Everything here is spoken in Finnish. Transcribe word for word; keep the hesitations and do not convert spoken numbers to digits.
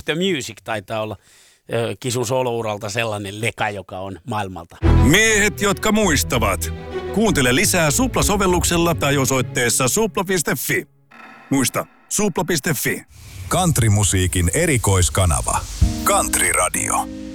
the Music taitaa olla ö, Kisun solouralta sellainen leka, joka on maailmalta. Miehet, jotka muistavat. Kuuntele lisää Supla-sovelluksella tai osoitteessa supla piste fi. Muista, supla piste fi. Countrymusiikin erikoiskanava. Country Radio.